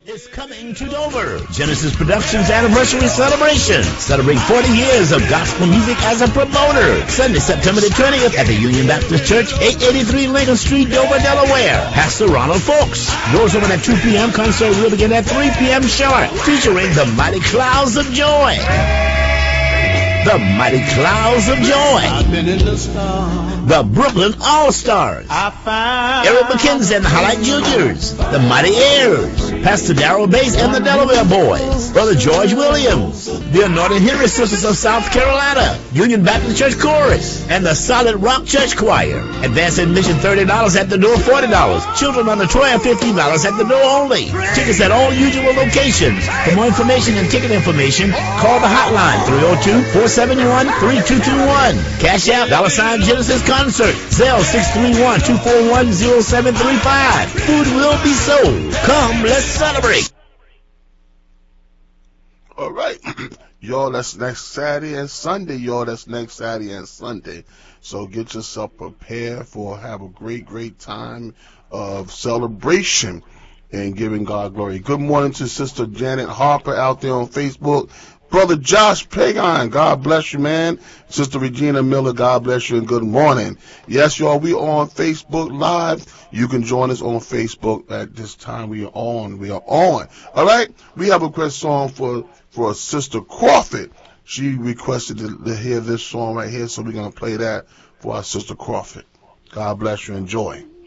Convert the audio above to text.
is coming to Dover. Genesis Productions Anniversary Celebration. Celebrate 40 years of gospel music as a promoter. Sunday, September the 20th at the Union Baptist Church, 883 Lincoln Street, Dover, Delaware. Pastor Ronald Folks. Doors open at 2 p.m. Concert will begin at 3 p.m. sharp. Featuring the Mighty Clouds of Joy. The Mighty Clouds of Joy. I've been in the storm. The Brooklyn All-Stars. Eric McKenzie and the Highlight Juniors. The Mighty Airs. Pastor Darrell Bates and the Delaware Boys. Brother George Williams. The Anointed Henry Sisters of South Carolina. Union Baptist Church Chorus. And the Solid Rock Church Choir. Advance admission $30 at the door, $40. Children under 12, $15 at the door only. Tickets at all usual locations. For more information and ticket information, call the hotline 302-471-3221. Cash out $ Genesis Concert. Zelle 631-241-0735. Food will be sold. Come, let's celebrate. All right. Y'all, that's next Saturday and Sunday. So get yourself prepared for have a great time of celebration and giving God glory. Good morning to Sister Janet Harper out there on Facebook. Brother Josh Pagan, God bless you, man. Sister Regina Miller, God bless you, and good morning. Yes, y'all, we are on Facebook Live. You can join us on Facebook at this time. We are on. All right? We have a request song for Sister Crawford. She requested to hear this song right here, so we're going to play that for our Sister Crawford. God bless you. Enjoy.